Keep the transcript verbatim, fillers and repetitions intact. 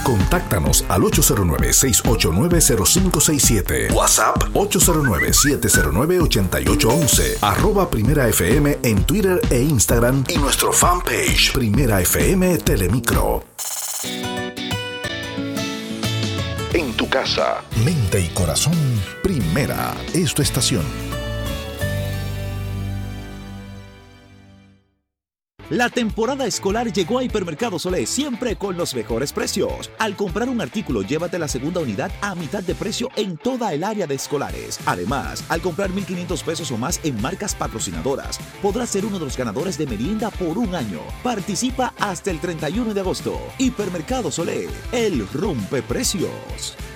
Contáctanos al ocho cero nueve, seis ocho nueve, cero cinco seis siete. WhatsApp ocho cero nueve, siete cero nueve, ocho ocho uno uno. Arroba Primera F M en Twitter e Instagram y nuestro fanpage Primera F M Telemicro. En tu casa, mente y corazón, Primera es tu estación. La temporada escolar llegó a Hipermercados Olé, siempre con los mejores precios. Al comprar un artículo, llévate la segunda unidad a mitad de precio en toda el área de escolares. Además, al comprar mil quinientos pesos o más en marcas patrocinadoras, podrás ser uno de los ganadores de merienda por un año. Participa hasta el treinta y uno de agosto. Hipermercados Olé, el rompeprecios.